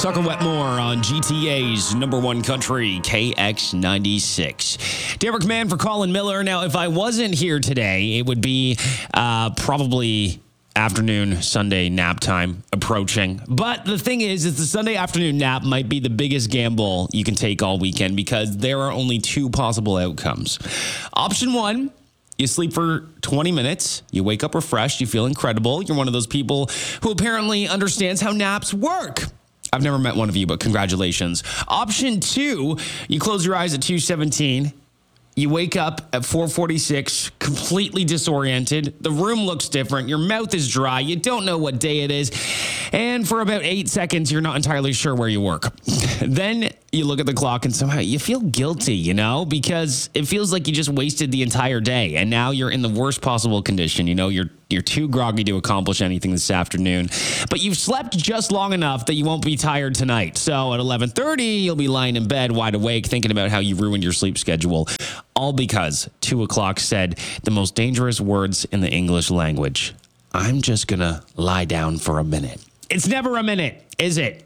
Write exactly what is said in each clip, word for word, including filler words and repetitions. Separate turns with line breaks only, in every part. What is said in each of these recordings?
Tucker Wetmore on G T A's number one country, K X ninety-six. Derek Mann for Colin Miller. Now, if I wasn't here today, it would be uh, probably afternoon Sunday nap time approaching. But the thing is, is the Sunday afternoon nap might be the biggest gamble you can take all weekend because there are only two possible outcomes. Option one, you sleep for twenty minutes, you wake up refreshed, you feel incredible. You're one of those people who apparently understands how naps work. I've never met one of you, but congratulations. Option two, you close your eyes at two seventeen. You wake up at four forty-six, completely disoriented. The room looks different. Your mouth is dry. You don't know what day it is. And for about eight seconds, you're not entirely sure where you work. Then you look at the clock and somehow you feel guilty, you know, because it feels like you just wasted the entire day. And now you're in the worst possible condition. You know, you're you're too groggy to accomplish anything this afternoon. But you've slept just long enough that you won't be tired tonight. So at eleven thirty, you'll be lying in bed wide awake thinking about how you ruined your sleep schedule. All because two o'clock said the most dangerous words in the English language. I'm just going to lie down for a minute. It's never a minute, is it?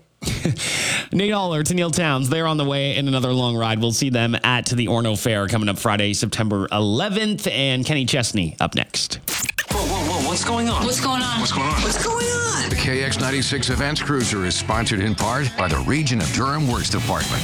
Nate Aller to Neil Towns. They're on the way in another long ride. We'll see them at the Orno Fair coming up Friday, September eleventh. And Kenny Chesney up next.
Whoa, whoa, whoa. What's going on?
What's going on?
What's going on? What's going on?
The K X ninety-six Events Cruiser is sponsored in part by the Region of Durham Works Department.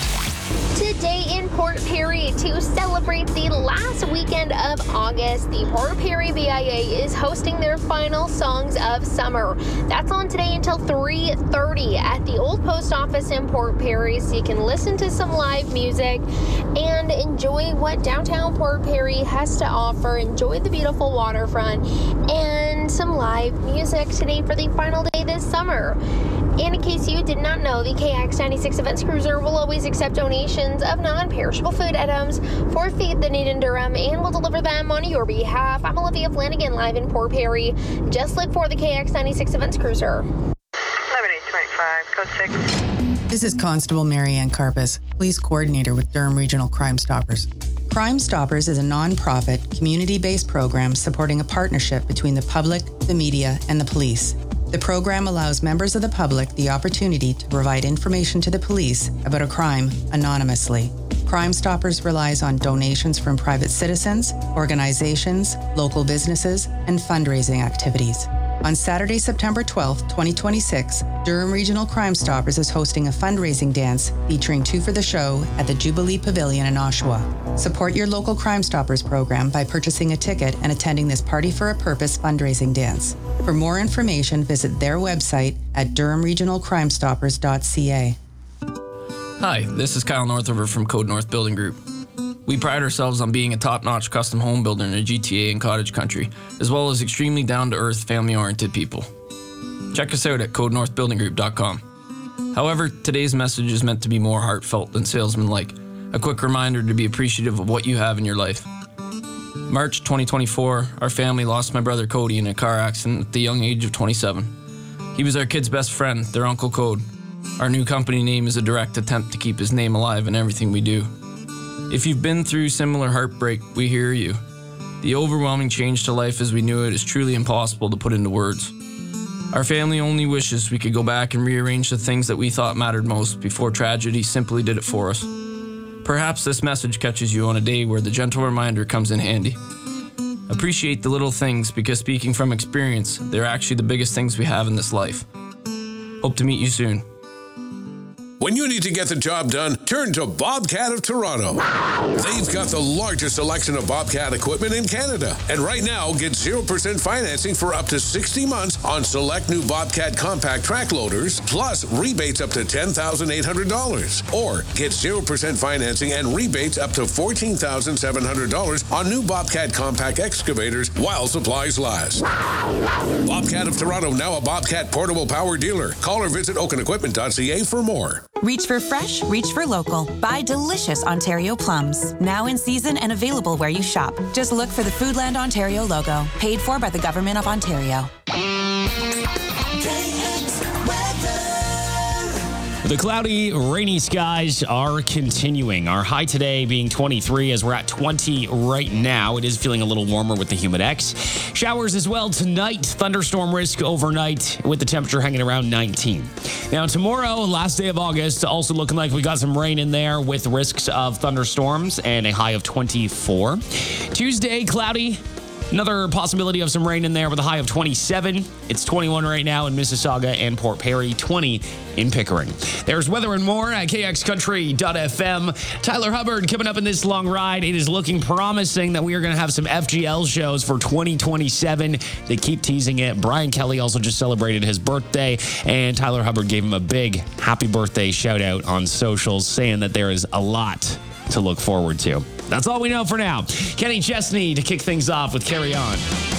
Today in Port Perry, to celebrate the last weekend of August, the Port Perry V I A is hosting their final Songs of Summer. That's on today until three thirty at the Old Post Office in Port Perry, so you can listen to some live music and enjoy what downtown Port Perry has to offer. Enjoy the beautiful waterfront and some live music today for the final day this summer. And in case you did not know, the K X ninety-six Events Cruiser will always accept donations of non-perishable food items for Feed the Need in Durham and will deliver them on your behalf. I'm Olivia Flanagan, live in Port Perry. Just look for the K X ninety-six Events Cruiser.
eleven eight two eight five, code six.
This is Constable Marianne Karpus, Police Coordinator with Durham Regional Crime Stoppers. Crime Stoppers is a non-profit, community-based program supporting a partnership between the public, the media, and the police. The program allows members of the public the opportunity to provide information to the police about a crime anonymously. Crime Stoppers relies on donations from private citizens, organizations, local businesses, and fundraising activities. On Saturday, September twelfth, twenty twenty-six, Durham Regional Crime Stoppers is hosting a fundraising dance featuring Two for the Show at the Jubilee Pavilion in Oshawa. Support your local Crime Stoppers program by purchasing a ticket and attending this Party for a Purpose fundraising dance. For more information, visit their website at durham regional crime stoppers dot c a.
Hi, this is Kyle Northover from Code North Building Group. We pride ourselves on being a top-notch custom home builder in the G T A and cottage country, as well as extremely down-to-earth, family-oriented people. Check us out at code north building group dot com. However, today's message is meant to be more heartfelt than salesman-like, a quick reminder to be appreciative of what you have in your life. March twenty twenty-four, our family lost my brother Cody in a car accident at the young age of twenty-seven. He was our kid's best friend, their Uncle Code. Our new company name is a direct attempt to keep his name alive in everything we do. If you've been through similar heartbreak, we hear you. The overwhelming change to life as we knew it is truly impossible to put into words. Our family only wishes we could go back and rearrange the things that we thought mattered most before tragedy simply did it for us. Perhaps this message catches you on a day where the gentle reminder comes in handy. Appreciate the little things because, speaking from experience, they're actually the biggest things we have in this life. Hope to meet you soon.
When you need to get the job done, turn to Bobcat of Toronto. They've got the largest selection of Bobcat equipment in Canada. And right now, get zero percent financing for up to sixty months on select new Bobcat compact track loaders, plus rebates up to ten thousand eight hundred dollars. Or get zero percent financing and rebates up to fourteen thousand seven hundred dollars on new Bobcat compact excavators while supplies last. Bobcat of Toronto, now a Bobcat portable power dealer. Call or visit oaken equipment dot c a for more.
Reach for fresh, reach for local. Buy delicious Ontario plums. Now in season and available where you shop. Just look for the Foodland Ontario logo. Paid for by the Government of Ontario.
The cloudy, rainy skies are continuing. Our high today being twenty-three as we're at twenty right now. It is feeling a little warmer with the Humidex. Showers as well tonight. Thunderstorm risk overnight with the temperature hanging around nineteen. Now, tomorrow, last day of August, also looking like we got some rain in there with risks of thunderstorms and a high of twenty-four. Tuesday, cloudy. Another possibility of some rain in there with a high of twenty-seven. It's twenty-one right now in Mississauga and Port Perry, twenty in Pickering. There's weather and more at K X Country dot F M. Tyler Hubbard coming up in this long ride. It is looking promising that we are going to have some F G L shows for twenty twenty-seven. They keep teasing it. Brian Kelly also just celebrated his birthday, and Tyler Hubbard gave him a big happy birthday shout out on socials, saying that there is a lot to look forward to. That's all we know for now. Kenny Chesney to kick things off with Carry On.